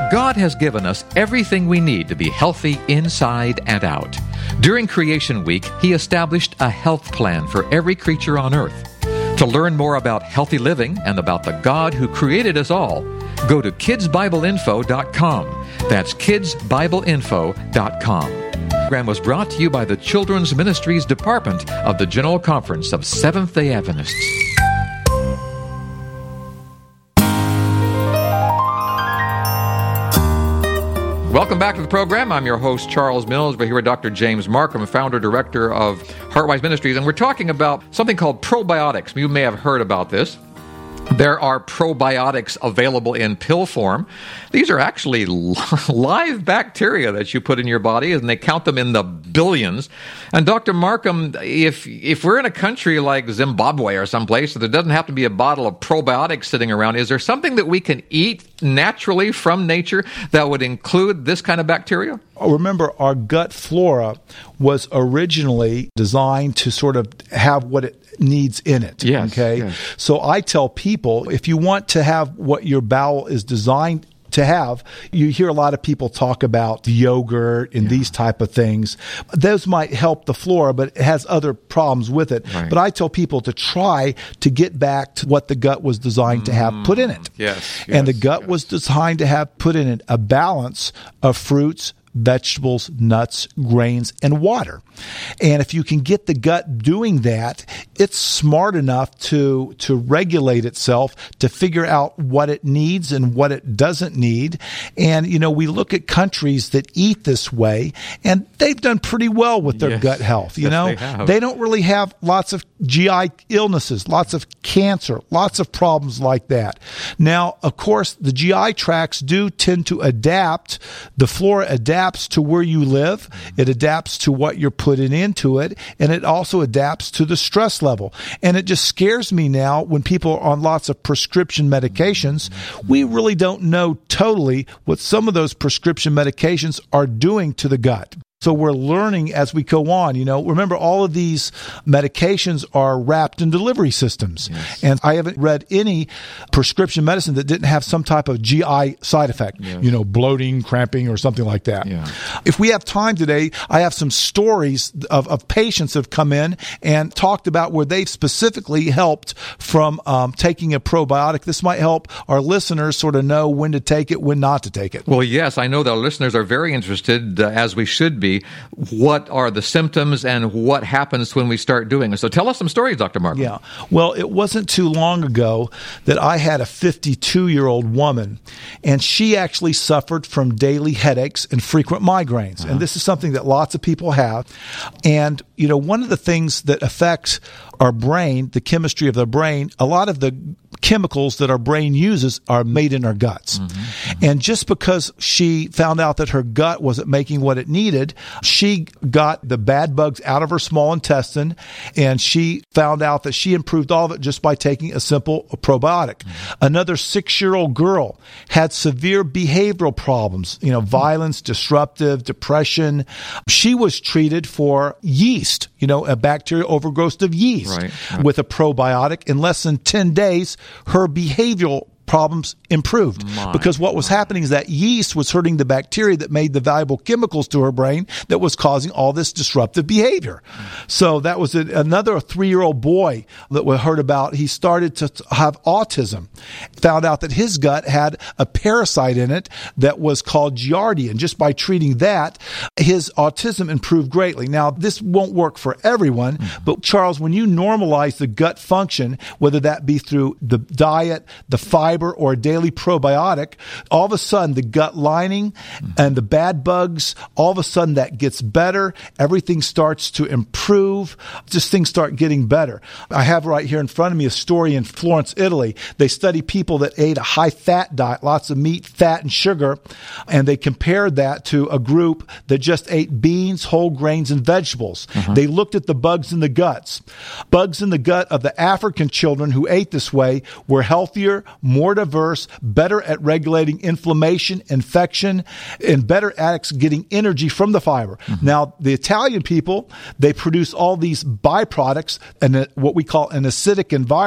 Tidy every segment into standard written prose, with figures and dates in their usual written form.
God has given us everything we need to be healthy inside and out. During Creation Week, He established a health plan for every creature on earth. To learn more about healthy living and about the God who created us all, go to kidsbibleinfo.com. That's kidsbibleinfo.com. The program was brought to you by the Children's Ministries Department of the General Conference of Seventh-day Adventists. Welcome back to the program. I'm your host, Charles Mills. We're here with Dr. James Marcum, founder-director of Heartwise Ministries, and we're talking about something called probiotics. You may have heard about this. There are probiotics available in pill form. These are actually live bacteria that you put in your body, and they count them in the billions. And Dr. Marcum, if we're in a country like Zimbabwe or someplace, there doesn't have to be a bottle of probiotics sitting around. Is there something that we can eat naturally from nature that would include this kind of bacteria? Remember, our gut flora was originally designed to sort of have what it needs in it. Yes, okay? Yes. So I tell people, if you want to have what your bowel is designed to have, you hear a lot of people talk about yogurt and these type of things. Those might help the flora, but it has other problems with it. Right. But I tell people to try to get back to what the gut was designed to have put in it. And the gut was designed to have put in it a balance of fruits, vegetables, nuts, grains, and water. And if you can get the gut doing that, it's smart enough to regulate itself, to figure out what it needs and what it doesn't need. And, you know, we look at countries that eat this way, and they've done pretty well with their gut health. You know, they don't really have lots of GI illnesses, lots of cancer, lots of problems like that. Now, of course, the GI tracts do tend to adapt. The flora adapts to where you live. It adapts to what you're putting into it, and it also adapts to the stress level. And it just scares me now when people are on lots of prescription medications. We really don't know totally what some of those prescription medications are doing to the gut. So we're learning as we go on. You know, remember, all of these medications are wrapped in delivery systems. Yes. And I haven't read any prescription medicine that didn't have some type of GI side effect, you know, bloating, cramping, or something like that. Yeah. If we have time today, I have some stories of patients that have come in and talked about where they've specifically helped from taking a probiotic. This might help our listeners sort of know when to take it, when not to take it. Well, yes, I know that our listeners are very interested, as we should be. What are the symptoms and what happens when we start doing it? So tell us some stories, Dr. Marcum. Yeah. Well, it wasn't too long ago that I had a 52-year-old woman, and she actually suffered from daily headaches and frequent migraines. And this is something that lots of people have. And, you know, one of the things that affects our brain, the chemistry of the brain, a lot of the chemicals that our brain uses are made in our guts. And just because she found out that her gut wasn't making what it needed, she got the bad bugs out of her small intestine, and she found out that she improved all of it just by taking a simple probiotic. Another 6-year-old girl had severe behavioral problems, you know, violence, disruptive, depression. She was treated for yeast, you know, a bacterial overgrowth of yeast with a probiotic. In less than 10 days, her behavioral problems improved because what was happening is that yeast was hurting the bacteria that made the valuable chemicals to her brain that was causing all this disruptive behavior. So that was another 3-year-old boy that we heard about. He started to have autism, found out that his gut had a parasite in it that was called Giardia. And just by treating that, his autism improved greatly. Now, this won't work for everyone, but Charles, when you normalize the gut function, whether that be through the diet, the fiber, or a daily probiotic, all of a sudden the gut lining and the bad bugs, all of a sudden that gets better. Everything starts to improve. Just things start getting better. I have right here in front of me a story in Florence, Italy. They study people that ate a high-fat diet, lots of meat, fat, and sugar, and they compared that to a group that just ate beans, whole grains, and vegetables. They looked at the bugs in the guts. Bugs in the gut of the African children who ate this way were healthier, more diverse, better at regulating inflammation, infection, and better at getting energy from the fiber. Now, the Italian people, they produce all these byproducts in what we call an acidic environment.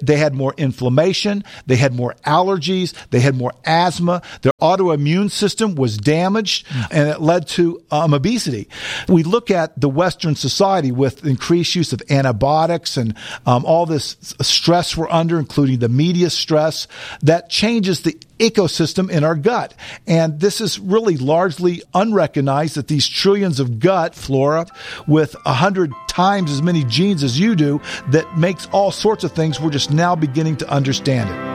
They had more inflammation. They had more allergies. They had more asthma. Their autoimmune system was damaged, and it led to obesity. We look at the Western society with increased use of antibiotics and all this stress we're under, including the media stress, that changes the ecosystem in our gut. And this is really largely unrecognized, that these trillions of gut flora with 100 times as many genes as you do that makes all sorts of things, we're just now beginning to understand it.